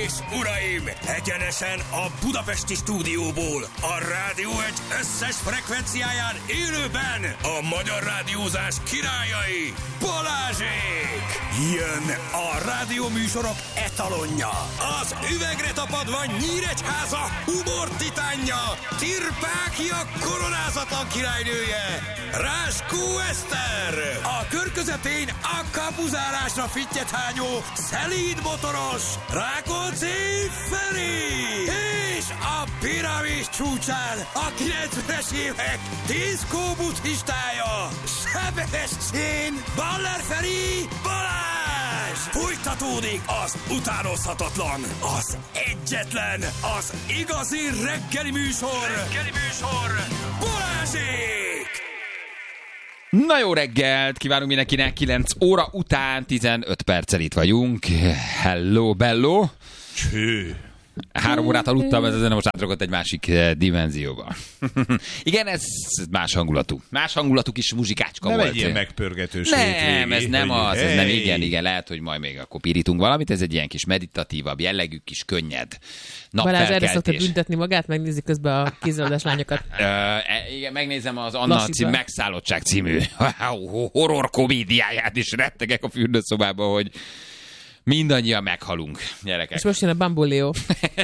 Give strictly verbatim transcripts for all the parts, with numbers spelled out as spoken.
és uraim, egyenesen a budapesti stúdióból, a Rádió egy összes frekvenciáján élőben a magyar rádiózás királyai, Balázsék! Jön a rádióműsorok etalonja, az üvegre tapadva Nyíregyháza humor titánja, Tirpákia koronázatlan királynője, Ráskó Eszter! A kör közepén a kapuzárásra fittyet hányó, szelíd motoros, Rákóczi Feri! És a piramis csúcsán a kilencvenes évek diszkó buddhistája, Sebestyén Baller Feri Balázs! Folytatódik az utánozhatatlan, az egyetlen, az igazi reggeli műsor, reggeli műsor, Balázsék! Na jó reggelt, kívánunk mindenkinek, kilenc óra után tizenöt perccel itt vagyunk. Hello, bello. Cső. Három órát aludtam, ez most átragott egy másik dimenzióba. Igen, ez más hangulatú. Más hangulatú kis muzsikácska nem volt. Nem egy ilyen megpörgetős Nem, hétvégi, ez nem az, hey. ez nem, igen, igen, lehet, hogy majd még akkor pirítunk valamit, ez egy ilyen kis meditatívabb, jellegű kis könnyed napfelkeltés. Balázs erre szokta büntetni magát, megnézi közben a kézzelődés lányokat. Uh, igen, megnézem az Anna cím, Megszállottság című horror komédiáját, és rettegek a fürdőszobába, hogy mindannyian meghalunk, gyerekek. És most jön a Bamboleo.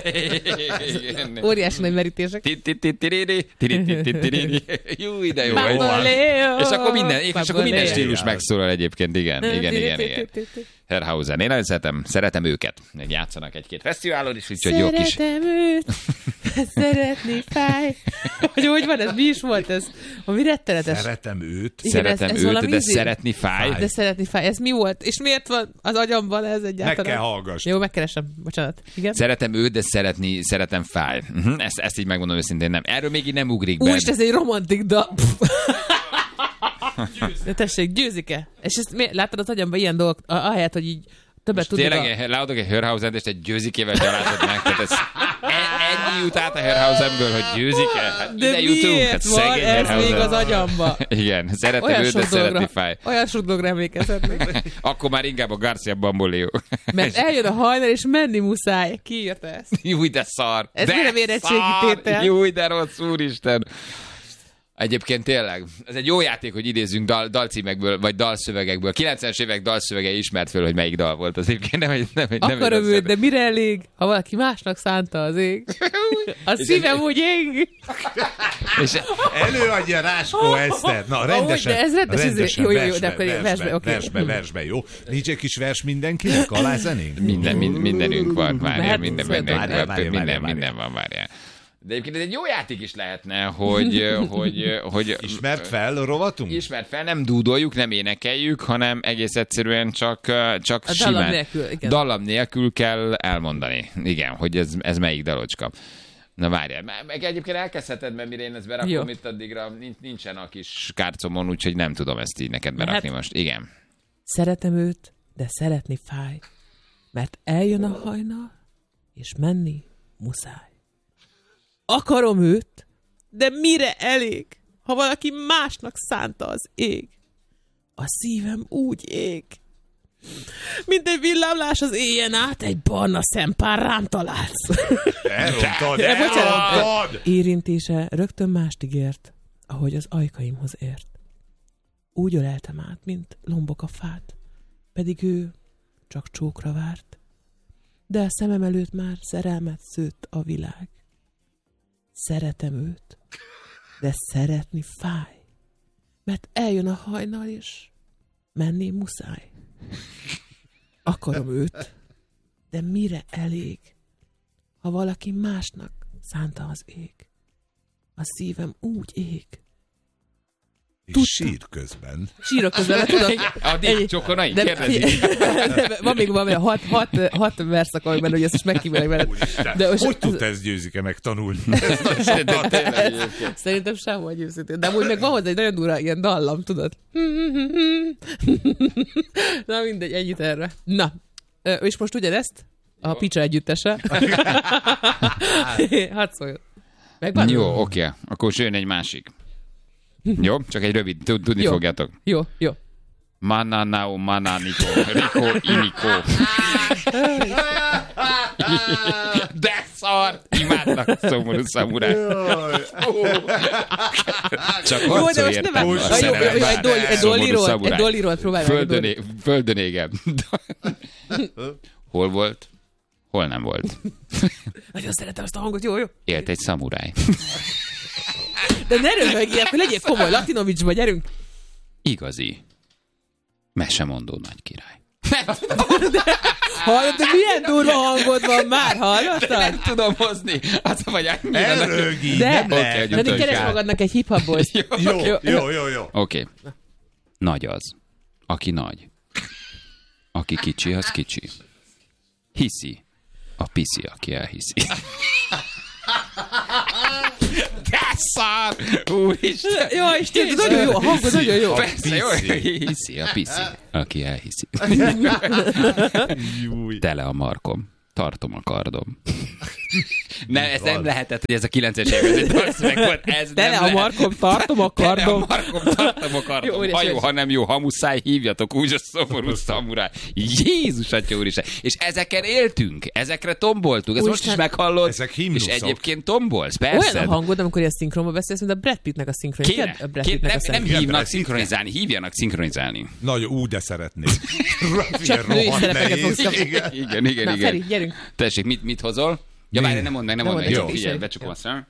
Óriási nagy merítések. Jó, ide jó. Bamboleo. És akkor minden, és akkor minden stílus megszólal egyébként, igen, igen, igen, igen. Herrhausen. Én nagyon szeretem, szeretem őket. Játszanak egy-két fesztiválon is, úgyhogy jó kis... Szeretem őt, szeretni fáj. Hogy hogy van ez? Mi is volt ez? Ami rettenetes. Szeretem őt. Igen, szeretem ez, ez őt, de ízé... szeretni fáj. De szeretni fáj. Ez mi volt? És miért van az agyamban ez egyáltalán? Meg kell hallgass. Jó, megkeresem. Bocsánat. Igen? Szeretem őt, de szeretni, szeretem fáj. Uh-huh. Ezt, ezt így megmondom őszintén, nem. Erről még így nem ugrik be. Úristen, ez egy romantik dal. De tessék, Győzike. És ezt mi, láttad az agyamban ilyen dolgok, ahelyett, hogy így többet tudod. Tényleg a... látok egy Hörhausent, és egy Győzikével gyalázod meg. Tehát ez ennyi jut át a Hörhausenből, hogy Győzike. Hát de ide jutunk, hát van ez Hörhausen. még az agyamba? Igen, szeretem őt, de szeretni fáj. Olyan sok dologra emlékezhetnék. Akkor már inkább a Garcia Bamboleo. Mert eljön a hajnal, és menni muszáj. Ki írta ezt? Júj, de szar. Ez de mire vérettségi tétel? Júj, de rossz, úristen. Egyébként tényleg, ez egy jó játék, hogy idézzünk dal, dalcímekből, vagy dalszövegekből. kilencvenes évek dalszövege ismert föl, hogy melyik dal volt az egyébként. Nem, nem, nem, akarom őt, de mire elég, ha valaki másnak szánta az ég? A szívem úgy ég. És előadja Ráskó Eszter. Na, rendesen. De ez rendes, rendesen jó, jó, jó, de versbe, akkor versbe, versbe, oké. versbe, versbe, jó? Nincs egy kis vers mindenkinek, alázenénk? Minden, minden, mindenünk van, várjál, minden, minden, várjál, várjál, minden, várjál. minden van, várjál. De egyébként ez egy jó játék is lehetne, hogy... hogy, hogy Ismert fel a rovatunk? Ismert fel, nem dúdoljuk, nem énekeljük, hanem egész egyszerűen csak, csak a simán. dallam nélkül, igen. Dallam nélkül kell elmondani. Igen, hogy ez, ez melyik dalocska. Na várjál, meg egyébként elkezdheted, mert mire én ezt berakom, jó. Itt addigra nincsen a kis kárcomon, úgyhogy nem tudom ezt így neked berakni hát, most. Igen. Szeretem őt, de szeretni fáj, mert eljön a hajnal, és menni muszáj. Akarom őt, de mire elég, ha valaki másnak szánta az ég? A szívem úgy ég, mint egy villámlás az éjjel át, egy barna szempár rám találsz. Elrontad, elrontad! Érintése rögtön mást ígért, ahogy az ajkaimhoz ért. Úgy öleltem át, mint lombok a fát, pedig ő csak csókra várt. De a szemem előtt már szerelmet szőtt a világ. Szeretem őt, de szeretni fáj, mert eljön a hajnal, és menni muszáj. Akarom őt, de mire elég, ha valaki másnak szánta az ég? A szívem úgy ég. És sír közben. Sírok közben, mert tudod... Addig csokonai, kérdezik. Van még valami hat, hat, hat verszak, amiben, hogy ezt is megkívánják veled. De hogy az... tudta ezt Győzike megtanulni? Szerintem sehol győzítő. De amúgy meg van hozzá egy nagyon durva ilyen dallam, tudod? Na mindegy, ennyit erre. Na, és most ugyanezt a Picsa együttese. Hadd szóljon. Megvan? Jó, oké. Okay. Akkor jön egy másik. Jó? Csak egy rövid, tudni jó. fogjátok. Jó, jó. Mananao, mananiko, riko, iniko. De szar! Imádnak szomorú szamuráj. Csak harcolért. Egy dolliról, egy dolliról próbálj meg. Földön égem. Hol volt? Hol nem volt? Nagyon szeretem azt a hangot, jó, jó. Élt egy szamuráj. De ne röhögjél, hogy legyél komoly, Latinovicsba, gyerünk. Igazi. Mesemondó nagy király. Hallod, de milyen durva hangod van már, hallottad? Nem tudom hozni. Az vagy annyira. Elrögi, de, nem okay, lehet. de keres magadnak egy hip-hop boys. Jó, jó, jó, jó. jó. Oké. Okay. Nagy az, aki nagy. Aki kicsi, az kicsi. Hiszi. A piszi, aki elhiszi. De szar! Úristen! Jó, Isten, nagyon jó, a hangod nagyon jó. Persze, jó, hiszi, a piszi, aki elhiszi. Tele a markom. Tartom a kardom. Ne, ez nem lehetett, hogy ez a kilences évek volt. Ez Tele a markom, tartom a kardom. Tele a markom, tartom a kardom. Jó, ha jó, ha nem jó, hamuszáj, hívjatok úgy a szomorú szamuráj. Jézus atya úristen. És ezeken éltünk, ezekre tomboltunk. Ezt most is meghallod. Ezek himnuszok. És egyébként tombolsz, persze. Olyan a hangod, amikor ilyen szinkronba beszélsz, mint a Brad Pittnek a szinkronizálni. Kéne, kéne, nem, nem hívnak szinkronizálni, hívjanak szinkronizálni. Nagyon úgy, de szeretnék. Csak női szerepeket fogsz kapni. Igen, igen, igen. Na, Feri, gyerünk. Tessék, mit, mit hozol? Ja, várj, nem mondd meg, nem mondd meg. Jó, figyelj, becsukom a szem.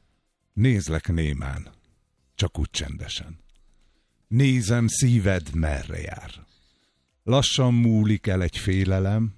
Nézlek némán, csak úgy csendesen. Nézem, szíved merre jár. Lassan múlik el egy félelem.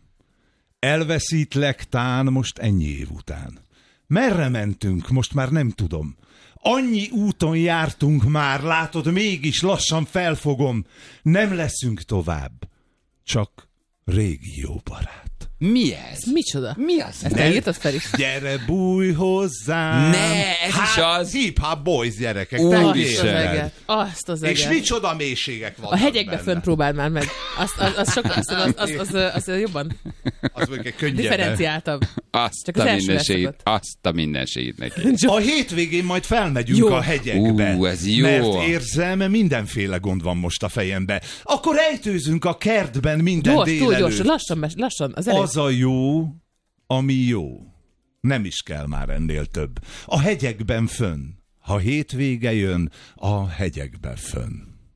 Elveszítlek tán most ennyi év után. Merre mentünk, most már nem tudom. Annyi úton jártunk már, látod, mégis lassan felfogom. Nem leszünk tovább, csak régi jó barát. Mi ez? Micsoda? Mi az? Ezt elírtad, Feri? Gyere, bújj hozzám! Ne, ez hát, is az! Hip-hop boys gyerekek, Ó, te Azt az érted? eget. Azt az eget. És micsoda mélységek vannak A hegyekbe benne. fönt próbáld már meg. Azt, az, az, sokkal, az, az, az, az, az, az jobban Az mondjuk egy könnyebben. differenciáltabb. Azt Csak az a első mindenségét, verszakot. azt a mindenségét neki. A hétvégén majd felmegyünk Jó. a hegyekbe. Ú, ez jó. Mert érzem, mindenféle gond van most a fejembe. Akkor ejtőzünk a kertben minden Gyors, túl délelőtt. gyors, lassan, mes- lassan. Az elején. Az a jó, ami jó. Nem is kell már ennél több. A hegyekben fönn. Ha hétvége jön, a hegyekben fönn.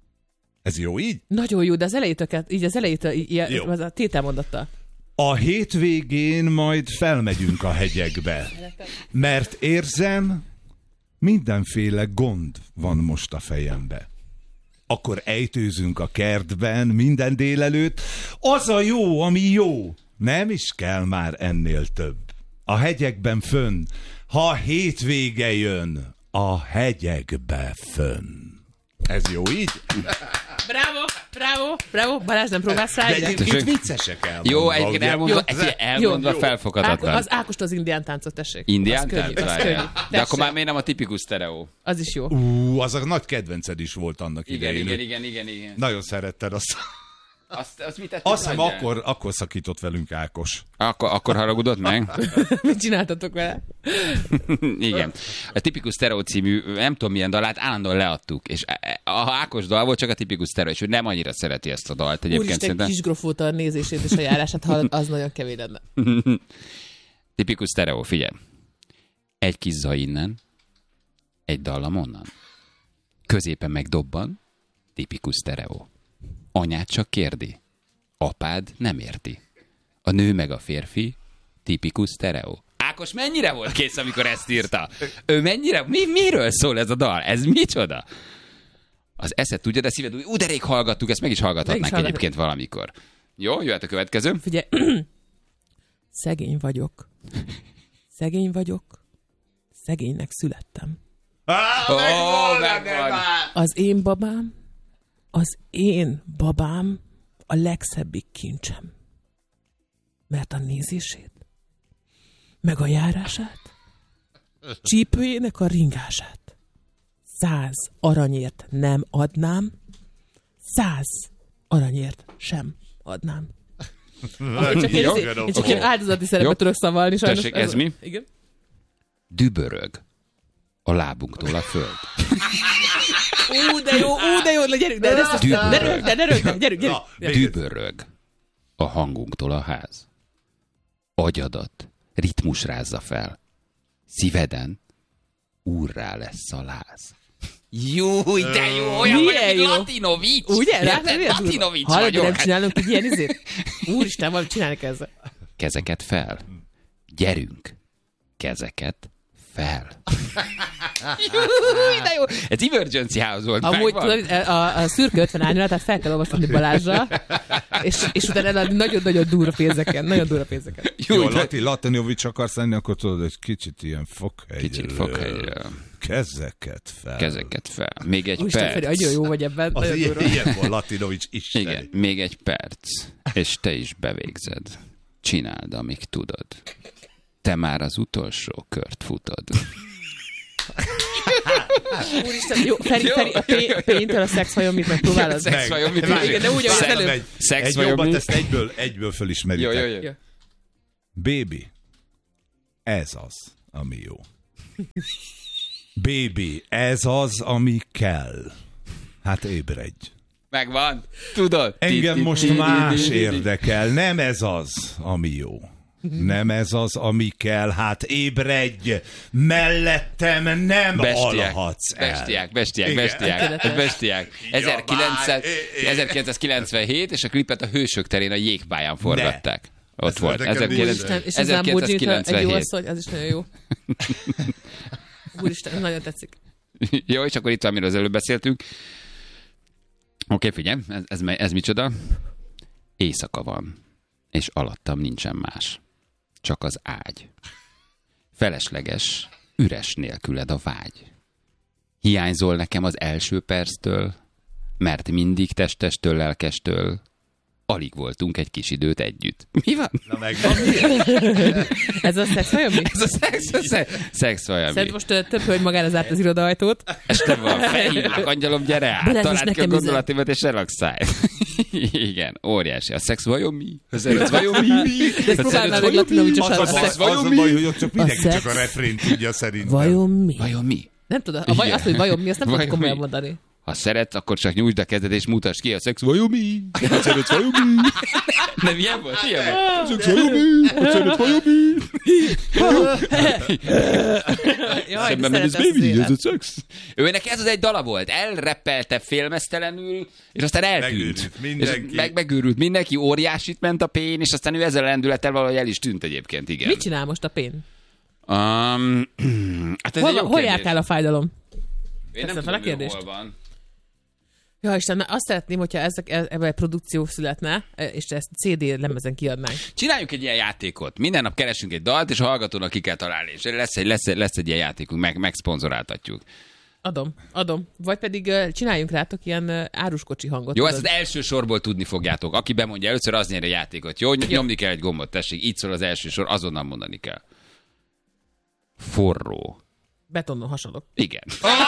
Ez jó így? Nagyon jó, de az elejétöket, így az elejétől, így, Jó. az a tételmondattal. A hétvégén majd felmegyünk a hegyekbe. Mert érzem, mindenféle gond van most a fejembe. Akkor ejtőzünk a kertben minden délelőtt. Az a jó, ami jó. Nem is kell már ennél több. A hegyekben fönn. Ha hétvége jön, a hegyekbe fönn. Ez jó így? Bravo, bravo, bravo. Balázs, nem próbálsz rá De egyre? egyébként viccesek el. Jó, egyébként elmondva, Jó. egy elmondva Jó. felfoghatatlan. Áko- az Ákost az indián táncot, tessék. Indián Az könnyű, tánc? az Várjál. könnyű. De Tessék. akkor már miért nem a tipikus sztereó? Az is jó. Ú, az a nagy kedvenced is volt annak Igen, idején. igen, igen, igen, igen. Nagyon szeretted azt. Azt, azt mit tettük Azt hiszem, nagyján? akkor, akkor szakított velünk Ákos. Akkor, akkor haragudott meg? Mit csináltatok vele? Igen. A tipikus sztereó című, nem tudom milyen dalát, állandóan leadtuk. És a Ákos dal volt, csak a tipikus sztereó, és ő nem annyira szereti ezt a dalt. Egyébként Úristen, szerintem. kis grofóta a nézését és a járását hallod, az nagyon kevés lenne. Tipikus sztereó, figyelj. Egy kis zaj innen, egy dallam onnan. Középen megdobban, tipikus sztereó. Anyád csak kérdi, apád nem érti. A nő meg a férfi, tipikus sztereó. Ákos mennyire volt kész, amikor ezt írta? Ő mennyire, mi, miről szól ez a dal? Ez micsoda? Az eszed tudja, de szíved úgy, ú, de rég hallgattuk, ezt meg is hallgathatnánk Meg is hallgatjuk. egyébként valamikor. Jó, jöhet a következő. Figyelj, szegény vagyok. Szegény vagyok. Szegénynek születtem. Ó, megvan. Az én babám, az én babám a legszebbik kincsem. Mert a nézését, meg a járását, csípőjének a ringását száz aranyért nem adnám, száz aranyért sem adnám. Én csak én, Jó, én, én csak ilyen áldozati szerepet tudok szavalni. Sajnos. Tessék, ez mi? Igen. Dübörög a lábunktól a föld. Ú, de jó, ú, de jó, na gyerünk, de, de, de, de, de, rög, de, de, rög, de, gyerünk, gyerünk. Dübörög a hangunktól a ház. Agyadat ritmus rázza fel. Szíveden úrrá lesz a láz. Jó, de jó, olyan Milyen vagy, mint jó. Latinovics. Ugye? Érted? Latinovics Hallod, vagyok. nem csinálunk egy ilyen izét? Úristen, valamit csinálni ezzel. Kezeket fel. Gyerünk. Kezeket fel. Jó, de jó. Ez Emergency House volt. Amúgy megvan. tudod, a, a szürke ötven árnyalat, tehát fel kell olvasni Balázsra, és, és utána eladni nagyon-nagyon durva pénzeken. Nagyon durva pénzeken. Jó, Jó, de- Lati, Latinovics akarsz lenni, akkor tudod, egy kicsit ilyen fokhelyről. Kicsit fokhelyről. Kezeket fel. Kezeket fel. Még egy Úristen, perc. Feri, nagyon jó vagy ebben. Az Nagyon ilyen, durva. ilyen volt Latinovics isteni. Igen, még egy perc, és te is bevégzed. Csináld, amíg tudod. Te már az utolsó kört futod. Úristen, jó, Feri, Jó, Feri, a jó, P- jó. a P-től a szex vajon mit megpróbálod? Szex vajon mit? Várj, Igen, de úgy, ahogy várj, előbb. egy- Szex egy vajon jobbat, mi? ezt egyből, egyből fölismeritek. Jó, jó, jó. Jó. Baby, ez az, ami jó. Baby, ez az, ami kell. Hát ébredj. Megvan. Tudod? Engem Ti- ti- most ti- ti- más ti- ti- ti- érdekel. Nem ez az, ami jó. Nem ez az, ami kell. Hát ébredj! Mellettem nem Bestiák, alhatsz el. bestiák, bestiák, Igen. bestiák, bestiák. ezerkilencszáz Ja, ezerkilencszázkilencvenhét, és a klipet a Hősök terén a jégpályán forgatták. Ott Ez volt. nekem Úristen, és ez nem Burjita, egy jó ezerkilencszázkilencvenhét. asszony, az is nagyon jó. Úristen, ez nagyon tetszik. Jó, és akkor itt, amiről az előbb beszéltünk. Oké, figyelj, ez, ez, ez micsoda? Éjszaka van, és alattam nincsen más. Csak az ágy. Felesleges, üres nélküled a vágy. Hiányzol nekem az első perctől, mert mindig testestől, lelkestől alig voltunk egy kis időt együtt. Mi van? Na megvan. Ez a szex vajon mi? Ez a szex, a szex, szex olyan mi. Szerintem most ö, több hölgy magára zárt az irodaajtót. Este van, felhívlak, angyalom, gyere át, Balázs, találd ki a nekem üzen. gondolatimat, és relaxálj. Igen, óriási. A szex vajon mi? A szex vajon mi? De ezt próbálnál meg Latinovicsosan. Az, A az, szex az, az a baj, hogy ott csak mindenki szex csak a refrént tudja szerintem. vajon mi? Vajon mi? Nem tudod, a vaj, Igen. azt, hogy vajon mi, azt nem tudod Vajon komolyan mi? mondani. Ha szeretsz, akkor csak nyújtsd a kezed, és mutasd ki a szex vajon mi? Ha szeretsz vajon mi? Nem ilyen volt? Ilyen volt? Szex vajon mi? Ha szeretsz vajon mi? Jaj, Szemben de megy, ez szeretem ezt az baby, ez élet. a szex. Őnek ez az egy dala volt. Elreppelte félmeztelenül, és aztán eltűnt. Megőrült mindenki. És meg, megőrült mindenki, óriásit ment a pén, és aztán ő ezzel a lendülettel valahogy el is tűnt egyébként, igen. Mit csinál most a pén? Um, hát ez Hol, egy jó hol kérdés. jártál a fájdalom? Én nem Teszem fel a tudom, ő kérdést? hol van. Ja, Isten, azt szeretném, hogyha ezek, ebben egy produkció születne, és ezt cé dé lemezen kiadnánk. Csináljunk egy ilyen játékot. Minden nap keresünk egy dalt, és a hallgatónak ki kell találni. És lesz egy, lesz egy, lesz egy ilyen játékunk, meg, megszponzoráltatjuk. Adom, adom. Vagy pedig uh, csináljunk rátok ilyen uh, áruskocsi hangot. Jó, tudod? ezt az első sorból tudni fogjátok. Aki bemondja először, az nyer a játékot. Jó, Ny- nyomni kell egy gombot, tessék. Így szól az első sor, azonnal mondani kell. Forró. Betonnon hasonlok. Igen.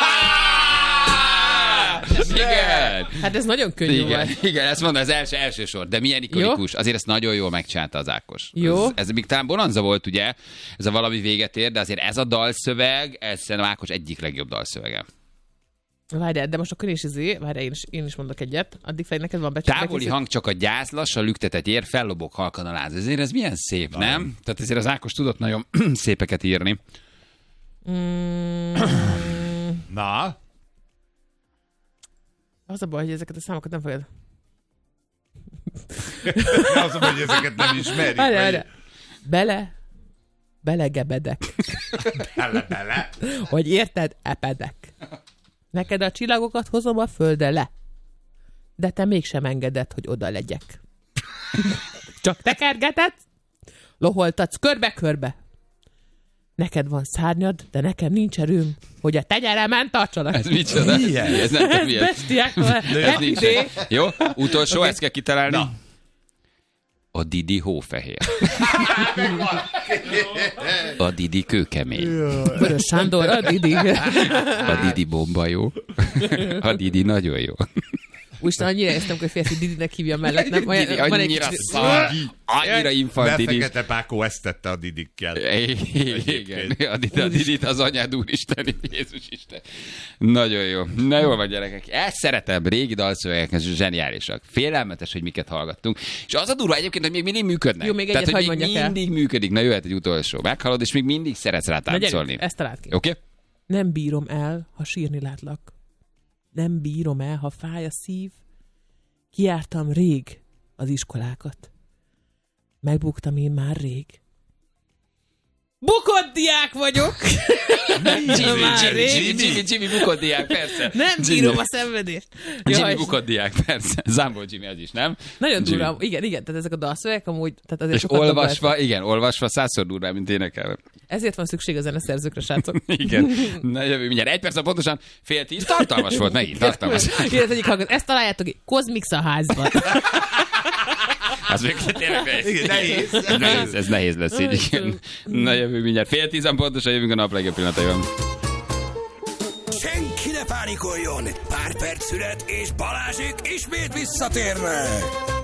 Igen. Hát ez nagyon könnyű Igen, volt. igen, ezt mondom, az első, első sor. De milyen ikonikus. Azért ezt nagyon jól megcsinálta az Ákos. Jó. Ez, ez még talán Bonanza volt, ugye? Ez a valami véget ér, de azért ez a dalszöveg, ez szerintem Ákos egyik legjobb dalszövege. Várj, de most akkor én is izé, várj, én is, én is mondok egyet. Addig fel neked van becsülve. Távoli hang csak a gyász, lassan lüktetett ér, fellobog halkan a láz. Ezért ez milyen szép, nem? Tehát ezért az Ákos tudott nagyon szépeket írni. Mm, Na? az a baj, hogy ezeket a számokat nem fogod. Az, hogy ezeket nem ismerik. Várj, vagy- várj. Bele, belegebedek. Bele, bele. Hogy érted? Epedek. Neked a csillagokat hozom a földre le. De te mégsem engeded, hogy oda legyek. Csak tekergeted, loholtatsz körbe-körbe. Neked van szárnyad, de nekem nincs erőm, hogy a tenyeremen tartsanak. Ez micsoda? Milyen? Ez nem tudom, Ez milyen. bestiák, Ez nincs. idé. Jó, utolsó, Oké. ezt kell kitalálni. Na. A Didi hófehér. A Didi kőkemény. Vörös Sándor, a Didi. A Didi bomba jó. A Didi nagyon jó. Úristen, annyira éreztem, hogy félsz, hogy Didinek hívja mellett. Nem? Olyan, Didi, van egy annyira kicsit... szar, annyira infantilis. De Fekete Pákó ezt tette a Didikkel. Igen, a Didit, a Didit az anyád úristen, Jézus Isten. Nagyon jó. Na jól van, gyerekek. Ezt szeretem, régi dalszövegek, zseniálisak. Félelmetes, hogy miket hallgattunk. És az a durva egyébként, hogy még mindig működnek. Jó, még Tehát, egyet hogy még mindig el. működik. Na jöhet egy utolsó. Meghallod, és még mindig szeretsz rá táncolni. Gyerünk, ezt talált ki. Oké? Okay? Nem bírom el, ha sírni látlak. Nem bírom el, ha fáj a szív. Kijártam rég az iskolákat. Megbuktam én már rég. Bukott diák vagyok! Jimmy, Jimmy, Jimmy, Jimmy bukott diák, persze. Nem bírom a szenvedést. Jimmy bukott diák, persze. Zámbol Jimmy az is, nem? Nagyon durva. Igen, igen, tehát ezek a dalszövegek amúgy... Tehát azért és olvasva, igen, olvasva százszor durvább, mint énekelve. Ezért van szükség a zeneszerzőkre, srácok. Igen. Na jövő mindjárt. Egy perc, pontosan fél tíz. Tartalmas volt megint, tartalmas. Igen, egyik hallgat. Ezt találjátok ki. Kozmix a házban. Az még tényleg nehéz. Igen, nehéz. nehéz. Ez nehéz lesz így. Igen. Na jövő mindjárt. Fél tízen pontosan jövünk a nap legjobb pillanataiban. Senki ne pánikoljon! Pár perc szület, és Balázsék ismét visszatérnek!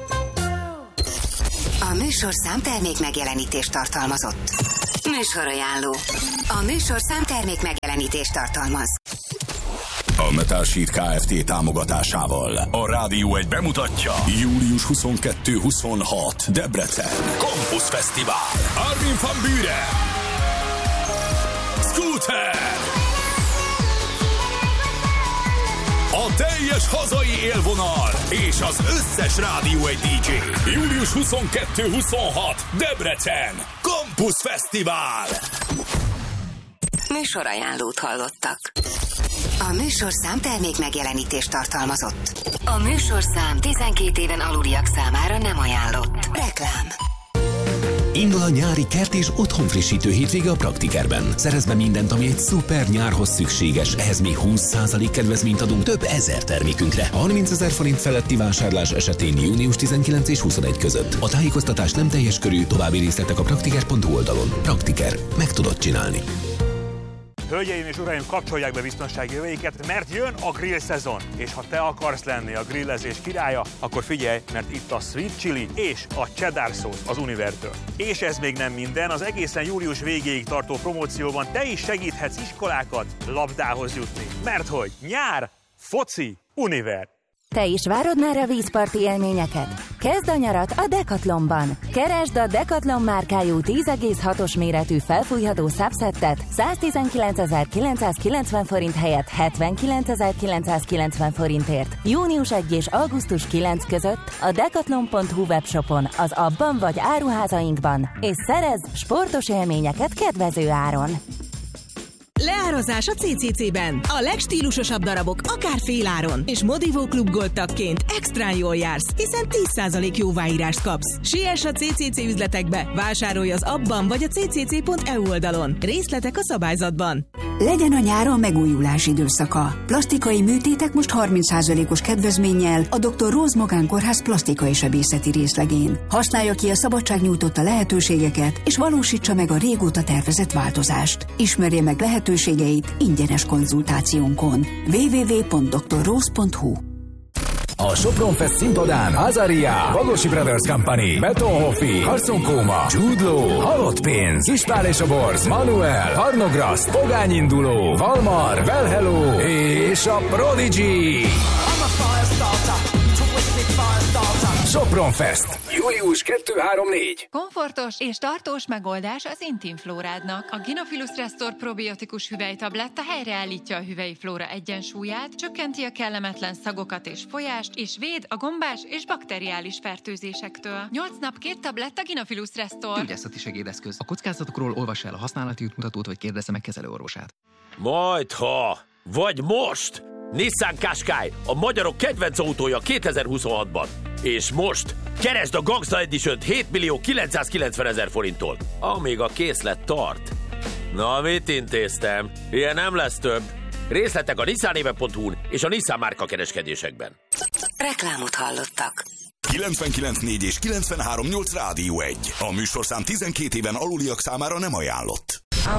A műsorszám termék megjelenítést tartalmazott. Műsorajánló. A műsorszám termék megjelenítést tartalmaz. A Metal Sheet Kft. Támogatásával a Rádió egy bemutatja július huszonkettő huszonhat Debrecen Campus Fesztivál. Armin van Buuren, Scooter, a teljes hazai élvonal és az összes Rádió egy dé dzsé. július huszonkettő huszonhat Debrecen Campus Fesztivál. Műsorajánlót hallottak. A műsorszám termék megjelenítést tartalmazott. A műsorszám tizenkét éven aluliak számára nem ajánlott. Reklám. Indul a nyári kert és otthonfrissítő hétvége a Praktikerben. Szerezd be mindent, ami egy szuper nyárhoz szükséges. Ehhez még húsz százalék kedvezményt adunk több ezer termékünkre. harmincezer forint feletti vásárlás esetén június tizenkilenc és huszonegy között. A tájékoztatás nem teljes körű, további részletek a praktiker pont hu oldalon. Praktiker. Meg tudod csinálni. Hölgyeim és uraim, kapcsolják be biztonsági jöveiket, mert jön a grill szezon. És ha te akarsz lenni a grillezés királya, akkor figyelj, mert itt a sweet chili és a cheddar szósz az Univertől. És ez még nem minden, az egészen július végéig tartó promócióban te is segíthetsz iskolákat labdához jutni. Mert hogy nyár, foci, Univer. Te is várod már a vízparti élményeket? Kezd a nyarat a Decathlonban! Keresd a Decathlon márkájú tíz egész hatos méretű felfújható szabszettet száztizenkilencezer-kilencszázkilencven forint helyett hetvenkilencezer-kilencszázkilencven forintért. június elseje és augusztus kilencedike között a decathlon pont hu webshopon, az abban vagy áruházainkban, és szerezz sportos élményeket kedvező áron! Leározás a cé cé cé-ben. A legstílusosabb darabok akár féláron. És Modivó Klub Gold tagként extrán jól jársz, hiszen tíz százalék jóváírást kapsz. Siess a cé cé cé üzletekbe, vásárolj az abban vagy a cé cé cé pont e u oldalon. Részletek a szabályzatban. Legyen a nyáron megújulás időszaka. Plastikai műtétek most harminc százalékos kedvezménnyel a doktor Róz Magánkórház plastikai sebészeti részlegén. Használja ki a szabadság nyújtotta lehetőségeket, és valósítsa meg a régóta tervezett változást. Ismerje meg lehetőségeit ingyenes konzultációnkon. double-u double-u double-u pont doktor róz pont hu. A Sopron Fest színpadán Azaria, Bagosi Brothers Company, Betonhoffi, Carson Kóma, Jude Law, Halott Pénz, Kispál és a Borz, Manuel, Harnograszt, Pogány Induló, Valmar, Well Hello és a Prodigy. Sopron Fest. július kettő-három-négy. Komfortos és tartós megoldás az intim flórádnak. A Gynophilus Restore probiotikus hüvelytabletta helyreállítja a hüvelyi flóra egyensúlyát, csökkenti a kellemetlen szagokat és folyást, és véd a gombás és bakteriális fertőzésektől. nyolc nap két tabletta Gynophilus Restore. Gyógyászati segédeszköz. A kockázatokról olvassa el a használati útmutatót, vagy kérdezze meg kezelőorvosát. Majdha, vagy most! Nissan Qashqai, a magyarok kedvenc autója kétezer-huszonhatban. És most keresd a Gangsta Edition-t hét millió kilencszázkilencven ezer forinttól, amíg a készlet tart. Na, mit intéztem? Ilyen nem lesz több. Részletek a nissan éve pont hu-n és a Nissan márka kereskedésekben. Reklámot hallottak. kilencvenkilenc négy és kilencvenhárom nyolc Rádió egy. A műsorszám tizenkét éven aluliak számára nem ajánlott.